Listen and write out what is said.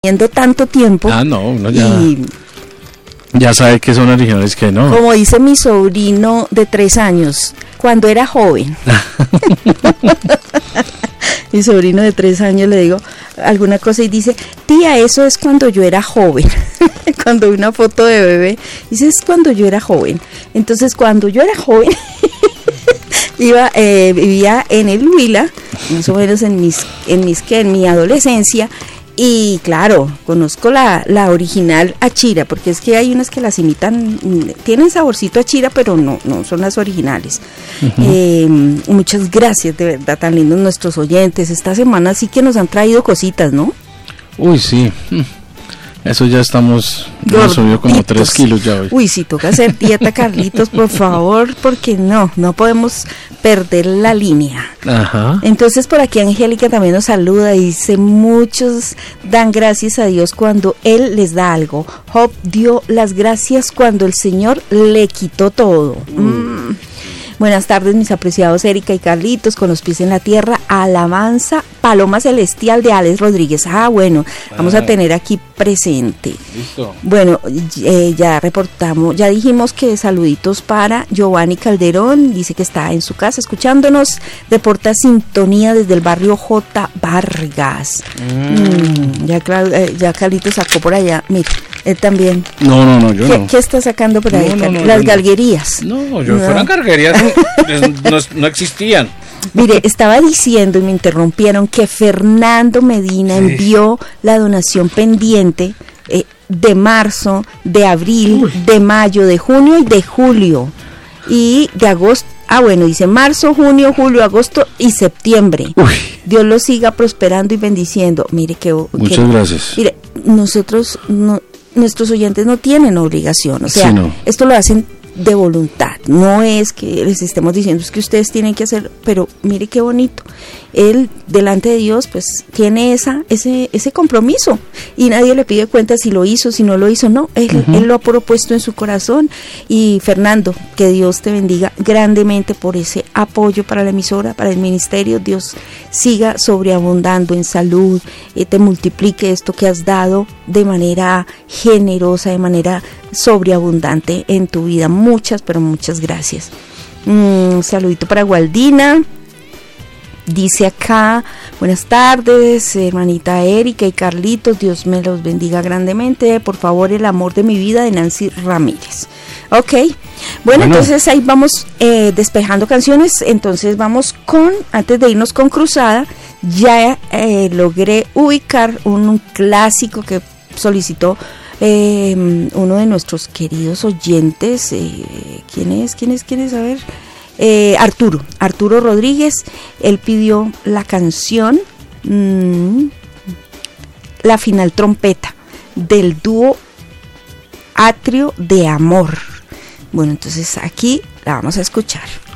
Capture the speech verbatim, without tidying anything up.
Teniendo tanto tiempo. Ah, no, uno ya, y, ya sabe que son originales, que no. como dice mi sobrino de tres años, cuando era joven. Mi sobrino de tres años le digo alguna cosa y dice, tía, eso es cuando yo era joven. Cuando vi una foto de bebé, dice, es cuando yo era joven. Entonces, cuando yo era joven, iba eh, vivía en el Huila, más o menos en mis, en mis, que en mi adolescencia. Y claro, conozco la, la original achira, porque es que hay unas que las imitan, tienen saborcito achira, pero no, no son las originales. Uh-huh. eh, muchas gracias, de verdad, tan lindos nuestros oyentes. Esta semana sí que nos han traído cositas, ¿no? Uy, sí. Eso ya estamos, hemos subido como tres kilos ya hoy. Uy, si toca hacer dieta, Carlitos, por favor, porque no, no podemos perder la línea. Ajá. Entonces por aquí Angélica también nos saluda y dice, muchos dan gracias a Dios cuando Él les da algo. Job dio las gracias cuando el Señor le quitó todo. Mm. Mm. Buenas tardes, mis apreciados Erika y Carlitos, con los pies en la tierra, alabanza, Paloma Celestial de Alex Rodríguez. Ah, bueno, ah. vamos a tener aquí presente. Listo. Bueno, eh, ya reportamos, ya dijimos que saluditos para Giovanni Calderón, dice que está en su casa escuchándonos, reporta sintonía desde el barrio J. Vargas. Mm. Mm, ya, eh, ya Carlitos sacó por allá, mira, él también. No, no, no, yo ¿Qué, no. ¿Qué está sacando por ahí? No, no, no, Las no. galguerías. No, yo No. fueran garguerías, no, no existían. Mire, estaba diciendo y me interrumpieron que Fernando Medina sí. envió la donación pendiente eh, de marzo, de abril, Uy. de mayo, de junio y de julio y de agosto. Ah, bueno, dice marzo, junio, julio, agosto y septiembre. Uy. Dios los siga prosperando y bendiciendo. Mire que muchas que, gracias. Mire, nosotros no, nuestros oyentes no tienen obligación, o sea, sí, no. esto lo hacen de voluntad, no es que les estemos diciendo es que ustedes tienen que hacer, pero mire qué bonito, él delante de Dios pues tiene esa ese ese compromiso y nadie le pide cuenta si lo hizo, si no lo hizo, no, él, uh-huh. él lo ha propuesto en su corazón. Y Fernando, que Dios te bendiga grandemente por ese apoyo para la emisora, para el ministerio. Dios siga sobreabundando en salud, eh, te multiplique esto que has dado de manera generosa, de manera sobreabundante en tu vida. Muchas, pero muchas gracias. Un saludito para Gualdina. Dice acá, buenas tardes, hermanita Erika y Carlitos, Dios me los bendiga grandemente. Por favor, el amor de mi vida, de Nancy Ramírez. Ok, bueno, bueno. Entonces ahí vamos eh, despejando canciones. Entonces vamos con, antes de irnos con Cruzada, ya eh, logré ubicar un, un clásico que solicitó Eh, uno de nuestros queridos oyentes. eh, ¿quién es? ¿quién es? ¿quién es? A ver, eh, Arturo, Arturo Rodríguez. Él pidió la canción mmm, La Final Trompeta del dúo Atrio de Amor. Bueno, entonces aquí la vamos a escuchar.